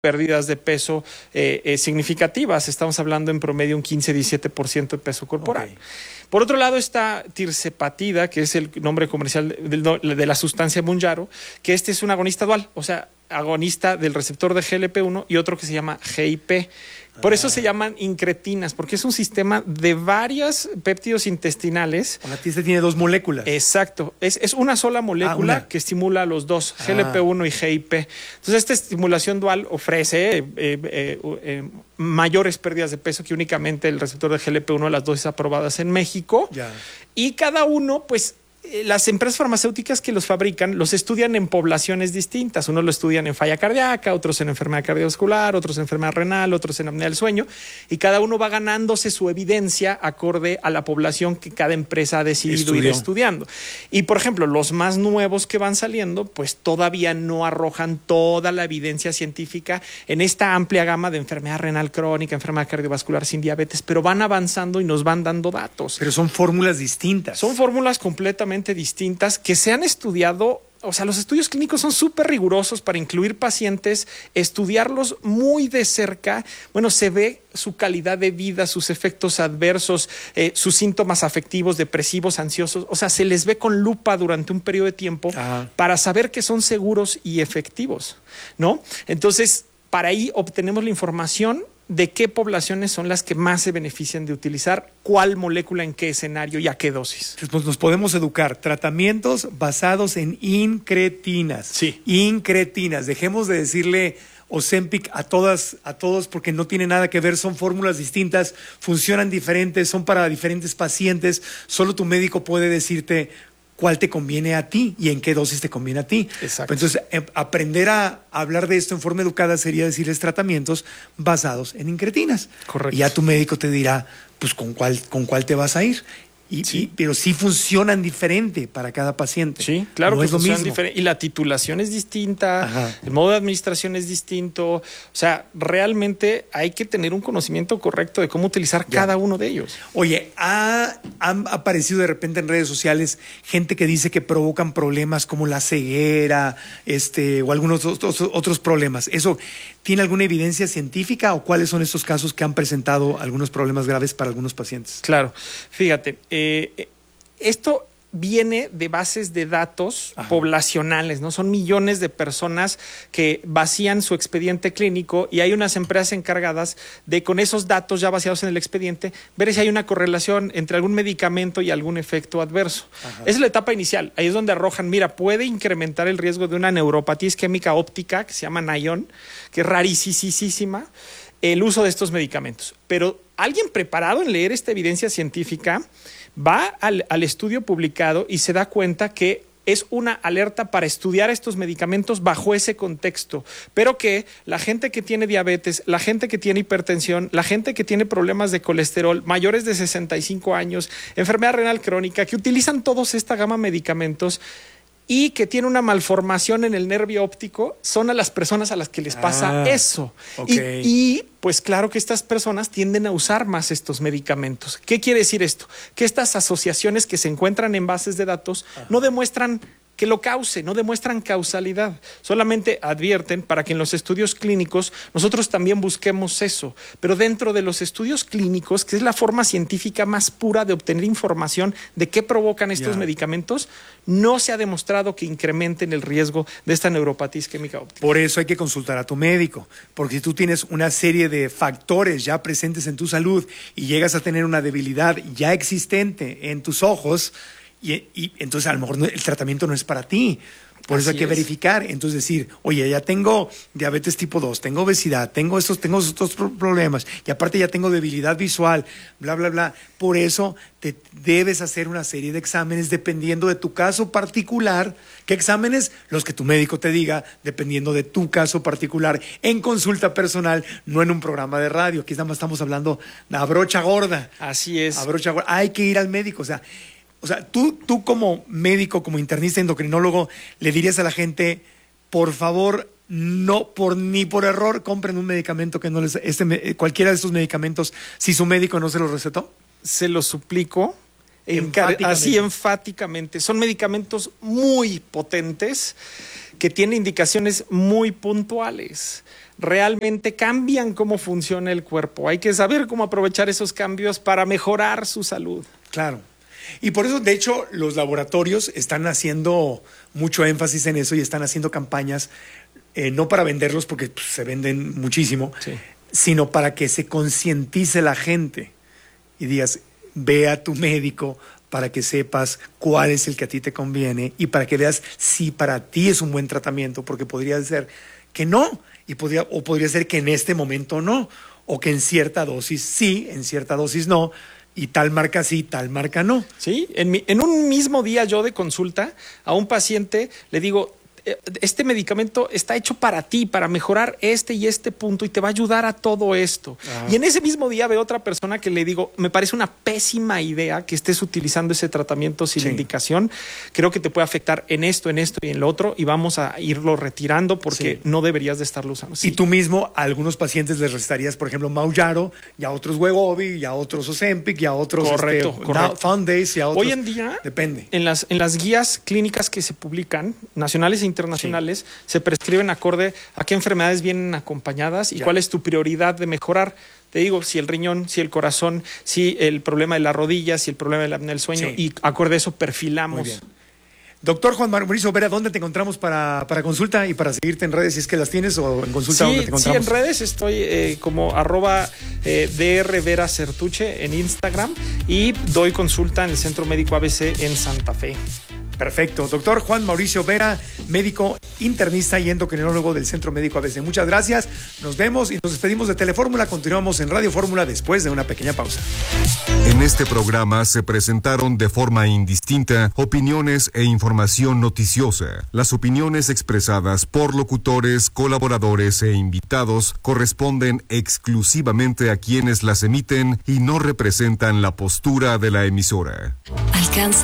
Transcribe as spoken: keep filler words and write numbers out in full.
pérdidas de peso eh, eh, significativas. Estamos hablando en promedio un quince a diecisiete por ciento de peso corporal. Okay. Por otro lado está tirzepatida, que es el nombre comercial de, de la sustancia Mounjaro, que este es un agonista dual, o sea, agonista del receptor de G L P uno y otro que se llama G I P. Por eso se llaman incretinas, porque es un sistema de varios péptidos intestinales. La tiza tiene dos moléculas. Exacto. Es, es una sola molécula ah, una. que estimula a los dos, G L P uno ah. y G I P. Entonces, esta estimulación dual ofrece eh, eh, eh, mayores pérdidas de peso que únicamente el receptor de G L P uno, las dosis aprobadas en México. Ya. Y cada uno, pues, las empresas farmacéuticas que los fabrican los estudian en poblaciones distintas. Unos lo estudian en falla cardíaca, otros en enfermedad cardiovascular, otros en enfermedad renal, otros en apnea del sueño, y cada uno va ganándose su evidencia acorde a la población que cada empresa ha decidido Estudió. ir estudiando. Y por ejemplo, los más nuevos que van saliendo, pues todavía no arrojan toda la evidencia científica en esta amplia gama de enfermedad renal crónica, enfermedad cardiovascular sin diabetes, pero van avanzando y nos van dando datos. Pero son fórmulas distintas. Son fórmulas completamente distintas que se han estudiado. O sea, los estudios clínicos son súper rigurosos para incluir pacientes, estudiarlos muy de cerca. Bueno, se ve su calidad de vida, sus efectos adversos, eh, sus síntomas afectivos, depresivos, ansiosos. O sea, se les ve con lupa durante un periodo de tiempo Ajá. para saber que son seguros y efectivos, ¿no? Entonces, para ahí obtenemos la información de qué poblaciones son las que más se benefician de utilizar cuál molécula en qué escenario y a qué dosis. Pues nos podemos educar. Tratamientos basados en incretinas. Sí. Incretinas. Dejemos de decirle Ozempic a todas, a todos, porque no tiene nada que ver. Son fórmulas distintas, funcionan diferentes, son para diferentes pacientes. Solo tu médico puede decirte cuál te conviene a ti y en qué dosis te conviene a ti. Exacto. Entonces, eh, aprender a hablar de esto en forma educada sería decirles tratamientos basados en incretinas. Correcto. Y ya tu médico te dirá, pues, con cuál, con cuál te vas a ir. Y, sí. y, pero sí funcionan diferente para cada paciente. Sí, claro no que es lo funcionan mismo. diferente. Y la titulación es distinta, Ajá. el modo de administración es distinto. O sea, realmente hay que tener un conocimiento correcto de cómo utilizar ya. cada uno de ellos. Oye, ha, han aparecido de repente en redes sociales gente que dice que provocan problemas como la ceguera, este, o algunos otros, otros problemas. ¿Eso tiene alguna evidencia científica o cuáles son estos casos que han presentado algunos problemas graves para algunos pacientes? Claro, fíjate. Eh, esto viene de bases de datos Ajá. poblacionales, ¿no? Son millones de personas que vacían su expediente clínico y hay unas empresas encargadas de, con esos datos ya vaciados en el expediente, ver si hay una correlación entre algún medicamento y algún efecto adverso. Ajá. Esa es la etapa inicial. Ahí es donde arrojan, mira, puede incrementar el riesgo de una neuropatía isquémica óptica que se llama Nayon, que es rarísima, el uso de estos medicamentos. Pero alguien preparado en leer esta evidencia científica va al, al estudio publicado y se da cuenta que es una alerta para estudiar estos medicamentos bajo ese contexto, pero que la gente que tiene diabetes, la gente que tiene hipertensión, la gente que tiene problemas de colesterol, mayores de sesenta y cinco años, enfermedad renal crónica, que utilizan todos esta gama de medicamentos y que tiene una malformación en el nervio óptico, son a las personas a las que les pasa ah, eso. Okay. Y, y pues claro que estas personas tienden a usar más estos medicamentos. ¿Qué quiere decir esto? Que estas asociaciones que se encuentran en bases de datos Ajá. no demuestran que lo cause, no demuestran causalidad, solamente advierten para que en los estudios clínicos nosotros también busquemos eso, pero dentro de los estudios clínicos, que es la forma científica más pura de obtener información de qué provocan estos yeah. medicamentos, no se ha demostrado que incrementen el riesgo de esta neuropatía isquémica óptica. Por eso hay que consultar a tu médico, porque si tú tienes una serie de factores ya presentes en tu salud y llegas a tener una debilidad ya existente en tus ojos, Y, y entonces a lo mejor no, el tratamiento no es para ti. Por Así eso hay que es. verificar. Entonces decir, oye, ya tengo diabetes tipo dos, tengo obesidad, tengo estos, tengo estos problemas y aparte ya tengo debilidad visual, bla, bla, bla. Por eso te debes hacer una serie de exámenes dependiendo de tu caso particular. ¿Qué exámenes? Los que tu médico te diga, dependiendo de tu caso particular, en consulta personal, no en un programa de radio. Aquí nada más estamos hablando a brocha gorda. Así es. A brocha gorda. Hay que ir al médico, o sea... O sea, tú, tú como médico, como internista, endocrinólogo, le dirías a la gente, por favor, no por ni por error compren un medicamento que no les... Este, cualquiera de estos medicamentos, si su médico no se los recetó. Se los suplico, enfáticamente. así enfáticamente. Son medicamentos muy potentes que tiene indicaciones muy puntuales. Realmente cambian cómo funciona el cuerpo. Hay que saber cómo aprovechar esos cambios para mejorar su salud. Claro. Y por eso, de hecho, los laboratorios están haciendo mucho énfasis en eso y están haciendo campañas, eh, no para venderlos porque pues, se venden muchísimo, sí. sino para que se concientice la gente y digas, ve a tu médico para que sepas cuál es el que a ti te conviene y para que veas si para ti es un buen tratamiento, porque podría ser que no, y podría, o podría ser que en este momento no, o que en cierta dosis sí, en cierta dosis no, y tal marca sí, tal marca no. Sí, en, mi, en un mismo día yo de consulta a un paciente le digo, este medicamento está hecho para ti, para mejorar este y este punto y te va a ayudar a todo esto. Ah. Y en ese mismo día veo otra persona que le digo, me parece una pésima idea que estés utilizando ese tratamiento sin sí. indicación. Creo que te puede afectar en esto, en esto y en lo otro y vamos a irlo retirando porque sí. no deberías de estarlo usando. Sí. Y tú mismo a algunos pacientes les recetarías, por ejemplo, Mounjaro, y a otros Wegovy, y a otros Ozempic, y a otros correcto, este, correcto. Foundays, y a otros. Hoy en día, depende. En las, en las guías clínicas que se publican, nacionales e internacionales, sí. se prescriben acorde a qué enfermedades vienen acompañadas y ya. cuál es tu prioridad de mejorar. Te digo, si el riñón, si el corazón, si el problema de la rodilla, si el problema de la apnea del sueño, sí. y acorde a eso perfilamos. Muy bien. Doctor Juan Mauricio Vera, ¿dónde te encontramos para, para consulta y para seguirte en redes si es que las tienes o en consulta? Sí, ¿dónde te encontramos? Sí, en redes estoy eh, como arroba eh, dr Vera Certuche en Instagram y doy consulta en el Centro Médico A B C en Santa Fe. Perfecto. Doctor Juan Mauricio Vera, médico internista y endocrinólogo del Centro Médico A B C. Muchas gracias. Nos vemos y nos despedimos de Telefórmula. Continuamos en Radio Fórmula después de una pequeña pausa. En este programa se presentaron de forma indistinta opiniones e información noticiosa. Las opiniones expresadas por locutores, colaboradores e invitados corresponden exclusivamente a quienes las emiten y no representan la postura de la emisora. Alcanza